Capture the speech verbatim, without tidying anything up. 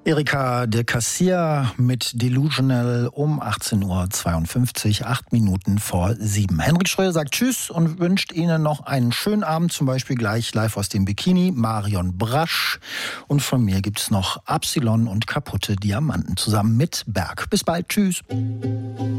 Erika de Cassier mit Delusional um achtzehn Uhr zweiundfünfzig, acht Minuten vor sieben. Henrik Schröer sagt Tschüss und wünscht Ihnen noch einen schönen Abend, zum Beispiel gleich live aus dem Bikini, Marion Brasch. Und von mir gibt's noch Absilon und Kaputte Diamanten zusammen mit Berg. Bis bald, tschüss.